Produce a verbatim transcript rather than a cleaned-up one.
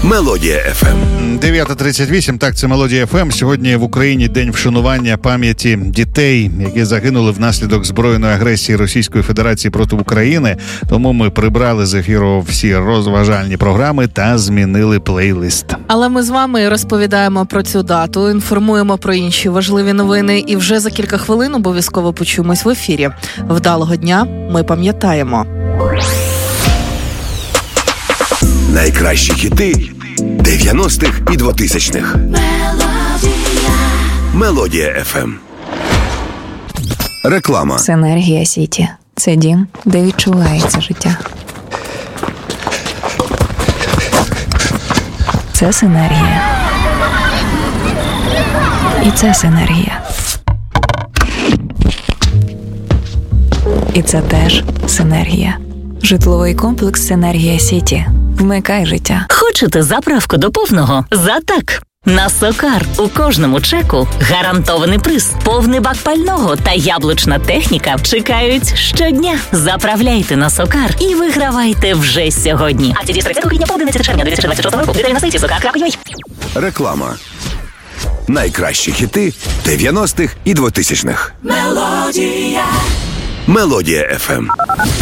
Мелодія еф ем. дев'ята тридцять вісім, так, це Мелодія еф ем. Сьогодні в Україні день вшанування пам'яті дітей, які загинули внаслідок збройної агресії Російської Федерації проти України. Тому ми прибрали з ефіру всі розважальні програми та змінили плейлист. Але ми з вами розповідаємо про цю дату, інформуємо про інші важливі новини і вже за кілька хвилин обов'язково почуємось в ефірі. Вдалого дня, ми пам'ятаємо. Найкращі хіти дев'яностих і двотисячних. Мелодія еф ем. Реклама. Синергія Сіті. Це дім, де відчувається життя. Це синергія. І це синергія. І це теж синергія. Житловий комплекс «Синергія Сіті». Вмикай життя. Хочете заправку до повного? За так! На Сокар у кожному чеку гарантований приз, повний бак пального та яблучна техніка чекають щодня. Заправляйте на Сокар і вигравайте вже сьогодні. А ці дії з тридцятого квітня по одинадцяте червня дві тисячі двадцять шостого року. Деталі на сайті сокар крапка ю а. Реклама. Найкращі хіти дев'яностих і двотисячних. Мелодія. Мелодія еф ем.